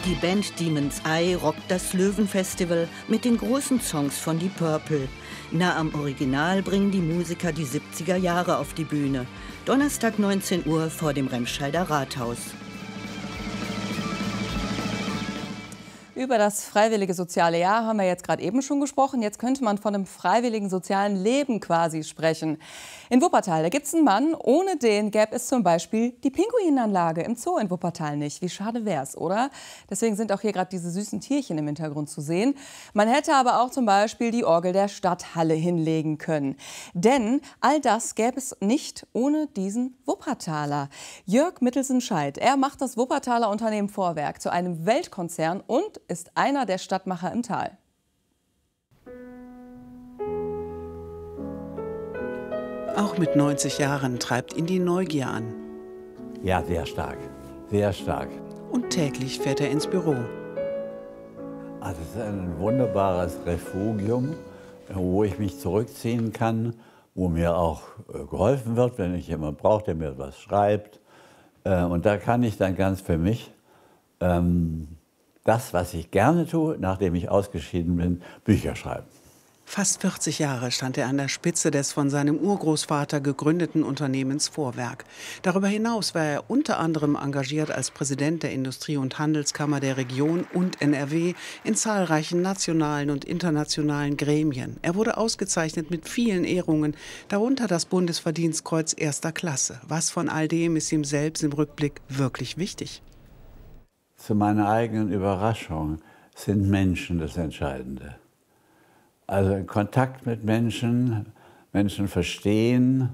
Die Band Demon's Eye rockt das Löwenfestival mit den großen Songs von Deep Purple. Nah am Original bringen die Musiker die 70er Jahre auf die Bühne. Donnerstag 19 Uhr vor dem Remscheider Rathaus. Über das freiwillige soziale Jahr haben wir jetzt gerade eben schon gesprochen. Jetzt könnte man von einem freiwilligen sozialen Leben quasi sprechen. In Wuppertal, da gibt es einen Mann, ohne den gäbe es zum Beispiel die Pinguinanlage im Zoo in Wuppertal nicht. Wie schade wär's, oder? Deswegen sind auch hier gerade diese süßen Tierchen im Hintergrund zu sehen. Man hätte aber auch zum Beispiel die Orgel der Stadthalle hinlegen können. Denn all das gäbe es nicht ohne diesen Wuppertaler. Jörg Mittelsen-Scheidt, er macht das Wuppertaler Unternehmen Vorwerk zu einem Weltkonzern und ist einer der Stadtmacher im Tal. Auch mit 90 Jahren treibt ihn die Neugier an. Ja, sehr stark. Sehr stark. Und täglich fährt er ins Büro. Also es ist ein wunderbares Refugium, wo ich mich zurückziehen kann, wo mir auch geholfen wird, wenn ich jemanden brauche, der mir was schreibt. Und da kann ich dann ganz für mich das, was ich gerne tue, nachdem ich ausgeschieden bin, Bücher schreiben. Fast 40 Jahre stand er an der Spitze des von seinem Urgroßvater gegründeten Unternehmens Vorwerk. Darüber hinaus war er unter anderem engagiert als Präsident der Industrie- und Handelskammer der Region und NRW in zahlreichen nationalen und internationalen Gremien. Er wurde ausgezeichnet mit vielen Ehrungen, darunter das Bundesverdienstkreuz erster Klasse. Was von all dem ist ihm selbst im Rückblick wirklich wichtig? Zu meiner eigenen Überraschung sind Menschen das Entscheidende. Also in Kontakt mit Menschen, Menschen verstehen,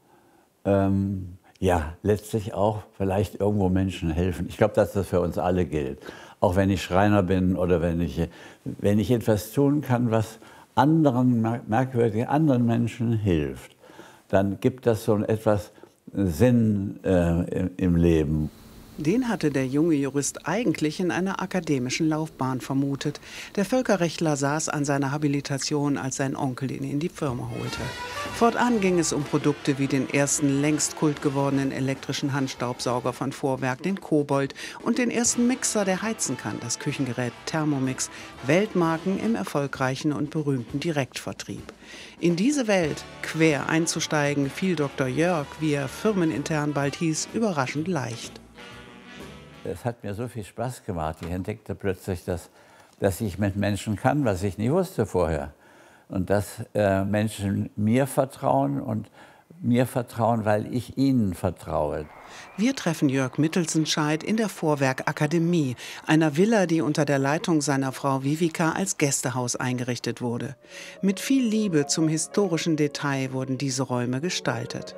ja, letztlich auch vielleicht irgendwo Menschen helfen. Ich glaube, dass das für uns alle gilt. Auch wenn ich Schreiner bin oder wenn ich etwas tun kann, was anderen, merkwürdigen anderen Menschen hilft, dann gibt das so etwas Sinn im Leben. Den hatte der junge Jurist eigentlich in einer akademischen Laufbahn vermutet. Der Völkerrechtler saß an seiner Habilitation, als sein Onkel ihn in die Firma holte. Fortan ging es um Produkte wie den ersten längst kult gewordenen elektrischen Handstaubsauger von Vorwerk, den Kobold, und den ersten Mixer, der heizen kann, das Küchengerät Thermomix, Weltmarken im erfolgreichen und berühmten Direktvertrieb. In diese Welt quer einzusteigen, fiel Dr. Jörg, wie er firmenintern bald hieß, überraschend leicht. Es hat mir so viel Spaß gemacht. Ich entdeckte plötzlich, dass ich mit Menschen kann, was ich nie wusste vorher. Und dass Menschen mir vertrauen und mir vertrauen, weil ich ihnen vertraue. Wir treffen Jörg Mittelsen-Scheidt in der Vorwerk Akademie, einer Villa, die unter der Leitung seiner Frau Vivica als Gästehaus eingerichtet wurde. Mit viel Liebe zum historischen Detail wurden diese Räume gestaltet.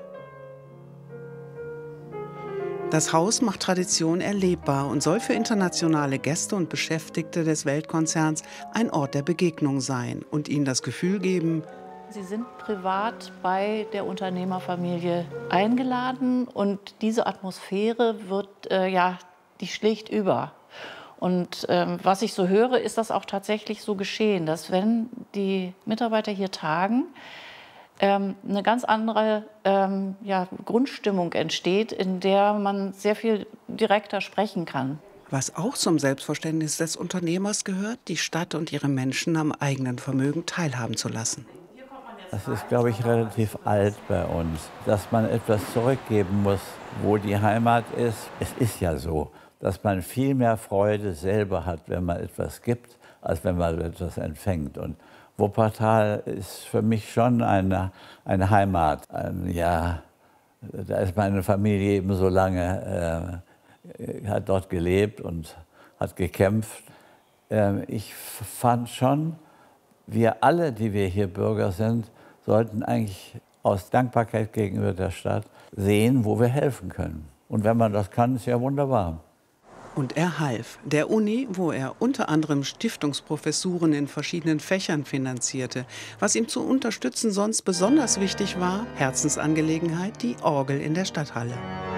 Das Haus macht Tradition erlebbar und soll für internationale Gäste und Beschäftigte des Weltkonzerns ein Ort der Begegnung sein und ihnen das Gefühl geben: Sie sind privat bei der Unternehmerfamilie eingeladen und diese Atmosphäre die schlägt über. Und was ich so höre, ist das auch tatsächlich so geschehen, dass wenn die Mitarbeiter hier tagen, eine ganz andere Grundstimmung entsteht, in der man sehr viel direkter sprechen kann. Was auch zum Selbstverständnis des Unternehmers gehört, die Stadt und ihre Menschen am eigenen Vermögen teilhaben zu lassen. Das ist, glaube ich, relativ alt bei uns, dass man etwas zurückgeben muss, wo die Heimat ist. Es ist ja so, dass man viel mehr Freude selber hat, wenn man etwas gibt, als wenn man etwas empfängt. Und Wuppertal ist für mich schon eine Heimat. Da ist meine Familie eben so lange, hat dort gelebt und hat gekämpft. Ich fand schon, wir alle, die wir hier Bürger sind, sollten eigentlich aus Dankbarkeit gegenüber der Stadt sehen, wo wir helfen können. Und wenn man das kann, ist ja wunderbar. Und er half der Uni, wo er unter anderem Stiftungsprofessuren in verschiedenen Fächern finanzierte. Was ihm zu unterstützen sonst besonders wichtig war, Herzensangelegenheit, die Orgel in der Stadthalle.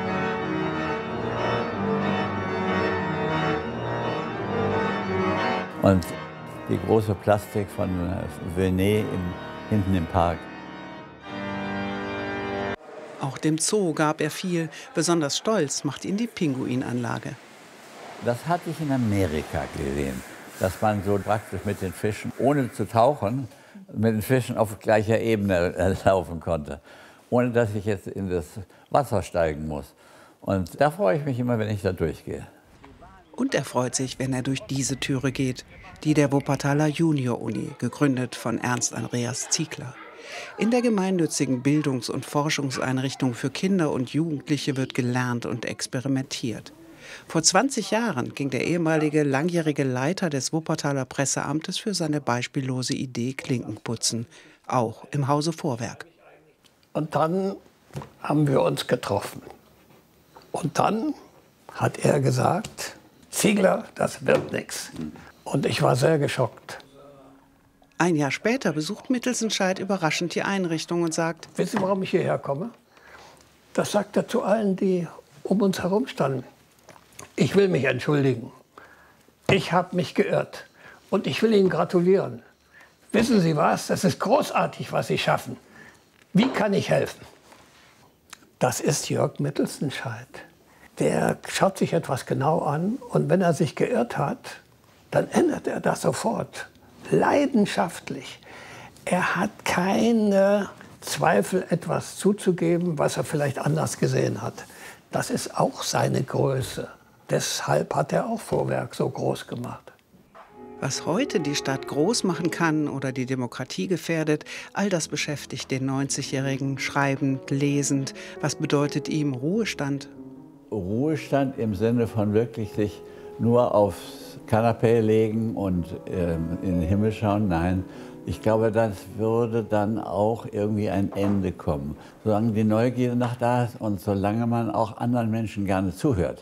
Und die große Plastik von Venet hinten im Park. Auch dem Zoo gab er viel. Besonders stolz macht ihn die Pinguinanlage. Das hatte ich in Amerika gesehen, dass man so praktisch mit den Fischen, ohne zu tauchen, mit den Fischen auf gleicher Ebene laufen konnte, ohne dass ich jetzt in das Wasser steigen muss. Und da freue ich mich immer, wenn ich da durchgehe. Und er freut sich, wenn er durch diese Türe geht, die der Wuppertaler Junior-Uni, gegründet von Ernst Andreas Ziegler. In der gemeinnützigen Bildungs- und Forschungseinrichtung für Kinder und Jugendliche wird gelernt und experimentiert. Vor 20 Jahren ging der ehemalige langjährige Leiter des Wuppertaler Presseamtes für seine beispiellose Idee Klinkenputzen, auch im Hause Vorwerk. Und dann haben wir uns getroffen. Und dann hat er gesagt, Ziegler, das wird nichts. Und ich war sehr geschockt. Ein Jahr später besucht Mittelsenscheid überraschend die Einrichtung und sagt: Wissen Sie, warum ich hierher komme? Das sagt er zu allen, die um uns herum standen. Ich will mich entschuldigen. Ich habe mich geirrt. Und ich will Ihnen gratulieren. Wissen Sie was? Das ist großartig, was Sie schaffen. Wie kann ich helfen? Das ist Jörg Mittelsenscheid. Der schaut sich etwas genau an und wenn er sich geirrt hat, dann ändert er das sofort. Leidenschaftlich. Er hat keine Zweifel, etwas zuzugeben, was er vielleicht anders gesehen hat. Das ist auch seine Größe. Deshalb hat er auch Vorwerk so groß gemacht. Was heute die Stadt groß machen kann oder die Demokratie gefährdet, all das beschäftigt den 90-Jährigen schreibend, lesend. Was bedeutet ihm Ruhestand? Ruhestand im Sinne von wirklich sich nur aufs Kanapee legen und in den Himmel schauen? Nein, ich glaube, das würde dann auch irgendwie ein Ende kommen. Solange die Neugierde noch da ist und solange man auch anderen Menschen gerne zuhört,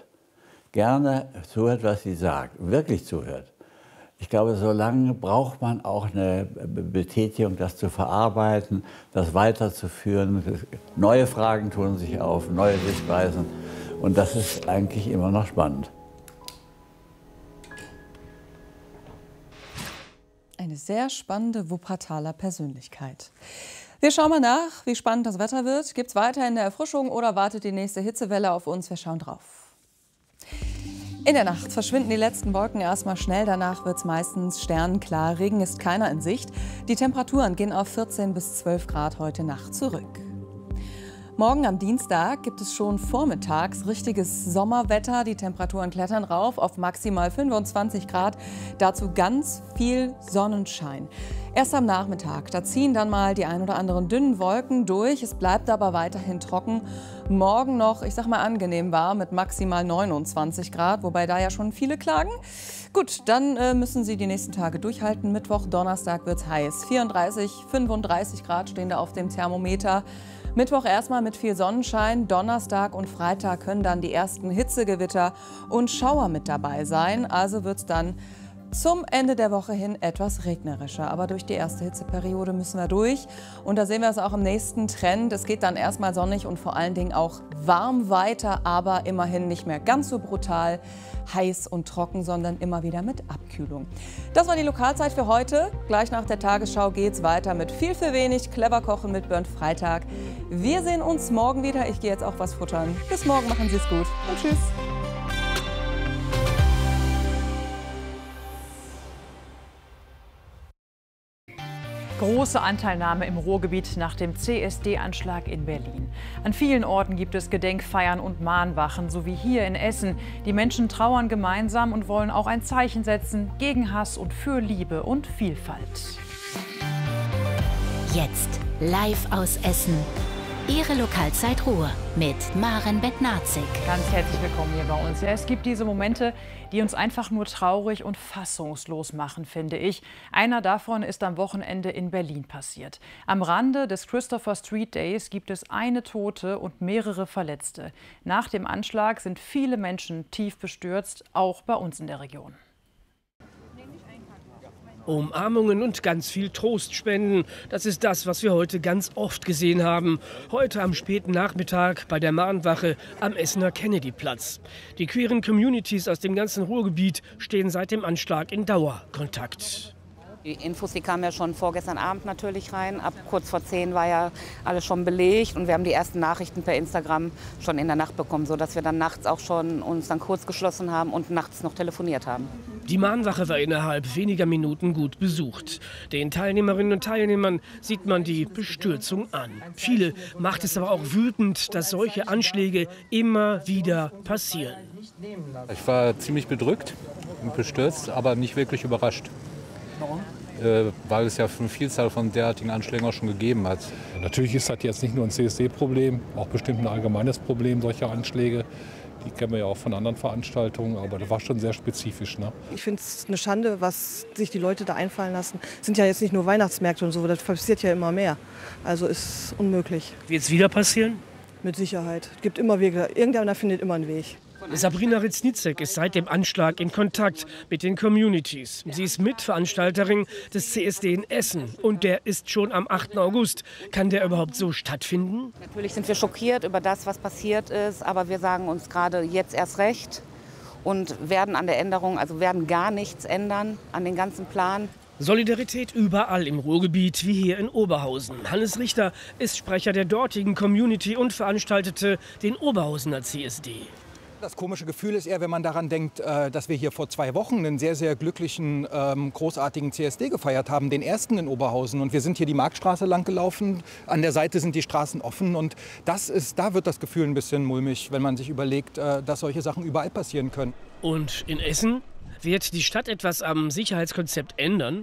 was sie sagen, wirklich zuhört. Ich glaube, solange braucht man auch eine Betätigung, das zu verarbeiten, das weiterzuführen. Neue Fragen tun sich auf, neue Sichtweisen. Und das ist eigentlich immer noch spannend. Eine sehr spannende Wuppertaler Persönlichkeit. Wir schauen mal nach, wie spannend das Wetter wird. Gibt es weiterhin eine Erfrischung oder wartet die nächste Hitzewelle auf uns? Wir schauen drauf. In der Nacht verschwinden die letzten Wolken erstmal schnell, danach wird es meistens sternenklar. Regen ist keiner in Sicht. Die Temperaturen gehen auf 14 bis 12 Grad heute Nacht zurück. Morgen am Dienstag gibt es schon vormittags richtiges Sommerwetter. Die Temperaturen klettern rauf auf maximal 25 Grad. Dazu ganz viel Sonnenschein. Erst am Nachmittag, da ziehen dann mal die ein oder anderen dünnen Wolken durch. Es bleibt aber weiterhin trocken. Morgen noch, ich sag mal, angenehm warm mit maximal 29 Grad, wobei da ja schon viele klagen. Gut, dann müssen Sie die nächsten Tage durchhalten. Mittwoch, Donnerstag wird es heiß. 34, 35 Grad stehen da auf dem Thermometer. Mittwoch erstmal mit viel Sonnenschein, Donnerstag und Freitag können dann die ersten Hitzegewitter und Schauer mit dabei sein. Also wird es dann zum Ende der Woche hin etwas regnerischer. Aber durch die erste Hitzeperiode müssen wir durch. Und da sehen wir es auch im nächsten Trend. Es geht dann erstmal sonnig und vor allen Dingen auch warm weiter, aber immerhin nicht mehr ganz so brutal heiß und trocken, sondern immer wieder mit Abkühlung. Das war die Lokalzeit für heute. Gleich nach der Tagesschau geht's weiter mit viel für wenig. Clever kochen mit Bernd Freitag. Wir sehen uns morgen wieder. Ich gehe jetzt auch was futtern. Bis morgen, machen Sie es gut und tschüss. Große Anteilnahme im Ruhrgebiet nach dem CSD-Anschlag in Berlin. An vielen Orten gibt es Gedenkfeiern und Mahnwachen, so wie hier in Essen. Die Menschen trauern gemeinsam und wollen auch ein Zeichen setzen gegen Hass und für Liebe und Vielfalt. Jetzt live aus Essen. Ihre Lokalzeit Ruhr mit Maren Bednarczyk. Ganz herzlich willkommen hier bei uns. Ja, es gibt diese Momente, die uns einfach nur traurig und fassungslos machen, finde ich. Einer davon ist am Wochenende in Berlin passiert. Am Rande des Christopher Street Days gibt es eine Tote und mehrere Verletzte. Nach dem Anschlag sind viele Menschen tief bestürzt, auch bei uns in der Region. Umarmungen und ganz viel Trost spenden. Das ist das, was wir heute ganz oft gesehen haben. Heute am späten Nachmittag bei der Mahnwache am Essener Kennedyplatz. Die queeren Communities aus dem ganzen Ruhrgebiet stehen seit dem Anschlag in Dauerkontakt. Die Infos, die kamen ja schon vorgestern Abend natürlich rein. Ab kurz vor 10 war ja alles schon belegt und wir haben die ersten Nachrichten per Instagram schon in der Nacht bekommen, sodass wir dann nachts auch schon uns dann kurz geschlossen haben und nachts noch telefoniert haben. Die Mahnwache war innerhalb weniger Minuten gut besucht. Den Teilnehmerinnen und Teilnehmern sieht man die Bestürzung an. Viele macht es aber auch wütend, dass solche Anschläge immer wieder passieren. Ich war ziemlich bedrückt und bestürzt, aber nicht wirklich überrascht. Warum? Weil es ja eine Vielzahl von derartigen Anschlägen auch schon gegeben hat. Natürlich ist das jetzt nicht nur ein CSD-Problem, auch bestimmt ein allgemeines Problem, solche Anschläge. Die kennen wir ja auch von anderen Veranstaltungen, aber das war schon sehr spezifisch. Ne? Ich finde es eine Schande, was sich die Leute da einfallen lassen. Es sind ja jetzt nicht nur Weihnachtsmärkte und so, das passiert ja immer mehr. Also ist unmöglich. Wird es wieder passieren? Mit Sicherheit. Es gibt immer Wege. Irgendeiner findet immer einen Weg. Sabrina Ritznitzek ist seit dem Anschlag in Kontakt mit den Communities. Sie ist Mitveranstalterin des CSD in Essen und der ist schon am 8. August. Kann der überhaupt so stattfinden? Natürlich sind wir schockiert über das, was passiert ist, aber wir sagen uns gerade jetzt erst recht und werden an der Änderung, also werden gar nichts ändern an den ganzen Plan. Solidarität überall im Ruhrgebiet, wie hier in Oberhausen. Hannes Richter ist Sprecher der dortigen Community und veranstaltete den Oberhausener CSD. Das komische Gefühl ist eher, wenn man daran denkt, dass wir hier vor 2 Wochen einen sehr, sehr glücklichen, großartigen CSD gefeiert haben, den ersten in Oberhausen. Und wir sind hier die Marktstraße lang gelaufen, an der Seite sind die Straßen offen. Und da wird das Gefühl ein bisschen mulmig, wenn man sich überlegt, dass solche Sachen überall passieren können. Und in Essen wird die Stadt etwas am Sicherheitskonzept ändern?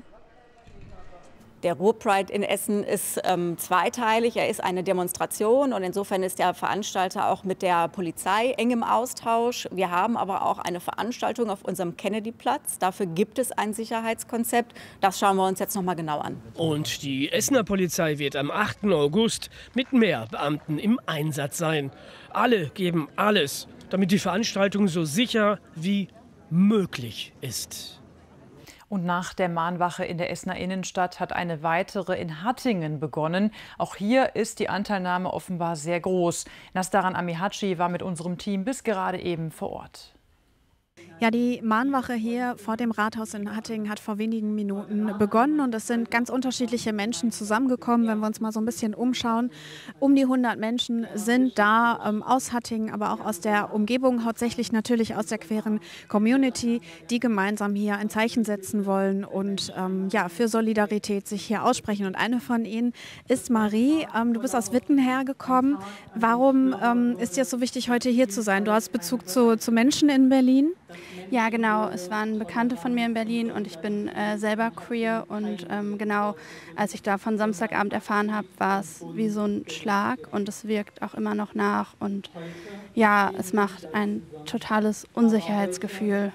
Der Ruhr-Pride in Essen ist zweiteilig. Er ist eine Demonstration und insofern ist der Veranstalter auch mit der Polizei eng im Austausch. Wir haben aber auch eine Veranstaltung auf unserem Kennedy-Platz. Dafür gibt es ein Sicherheitskonzept. Das schauen wir uns jetzt noch mal genau an. Und die Essener Polizei wird am 8. August mit mehr Beamten im Einsatz sein. Alle geben alles, damit die Veranstaltung so sicher wie möglich ist. Und nach der Mahnwache in der Essener Innenstadt hat eine weitere in Hattingen begonnen. Auch hier ist die Anteilnahme offenbar sehr groß. Nasdaran Amihaci war mit unserem Team bis gerade eben vor Ort. Ja, die Mahnwache hier vor dem Rathaus in Hattingen hat vor wenigen Minuten begonnen und es sind ganz unterschiedliche Menschen zusammengekommen. Wenn wir uns mal so ein bisschen umschauen, um die 100 Menschen sind da aus Hattingen, aber auch aus der Umgebung, hauptsächlich natürlich aus der queeren Community, die gemeinsam hier ein Zeichen setzen wollen und ja, für Solidarität sich hier aussprechen. Und eine von ihnen ist Marie. Du bist aus Witten hergekommen. Warum ist dir so wichtig, heute hier zu sein? Du hast Bezug zu Menschen in Berlin? Ja, genau. Es waren Bekannte von mir in Berlin und ich bin selber queer. Und genau, als ich da von Samstagabend erfahren habe, war es wie so ein Schlag und es wirkt auch immer noch nach. Und ja, es macht ein totales Unsicherheitsgefühl.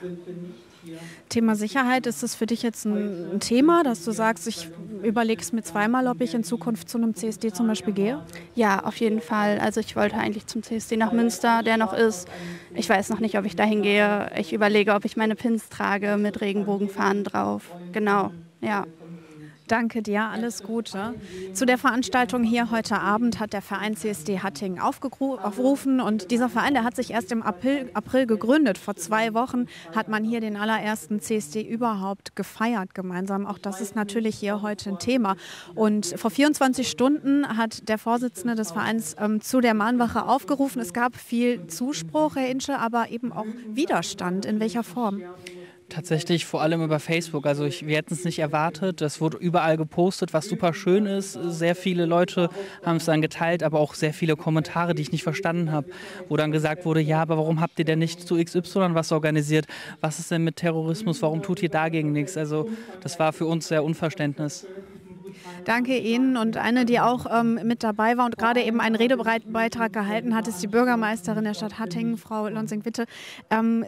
Thema Sicherheit, ist das für dich jetzt ein Thema, dass du sagst, ich überlege es mir zweimal, ob ich in Zukunft zu einem CSD zum Beispiel gehe? Ja, auf jeden Fall. Also ich wollte eigentlich zum CSD nach Münster, der noch ist. Ich weiß noch nicht, ob ich dahin gehe. Ich überlege, ob ich meine Pins trage mit Regenbogenfahnen drauf. Genau, ja. Danke dir, alles Gute. Zu der Veranstaltung hier heute Abend hat der Verein CSD Hattingen aufgerufen und dieser Verein, der hat sich erst im April gegründet. Vor 2 Wochen hat man hier den allerersten CSD überhaupt gefeiert gemeinsam. Auch das ist natürlich hier heute ein Thema. Und vor 24 Stunden hat der Vorsitzende des Vereins zu der Mahnwache aufgerufen. Es gab viel Zuspruch, Herr Insche, aber eben auch Widerstand. In welcher Form? Tatsächlich vor allem über Facebook. Also wir hätten es nicht erwartet. Das wurde überall gepostet, was super schön ist. Sehr viele Leute haben es dann geteilt, aber auch sehr viele Kommentare, die ich nicht verstanden habe, wo dann gesagt wurde, ja, aber warum habt ihr denn nicht zu XY was organisiert? Was ist denn mit Terrorismus? Warum tut ihr dagegen nichts? Also das war für uns sehr Unverständnis. Danke Ihnen. Und eine, die auch mit dabei war und gerade eben einen Redebeitrag gehalten hat, ist die Bürgermeisterin der Stadt Hattingen, Frau Lonsing-Witte.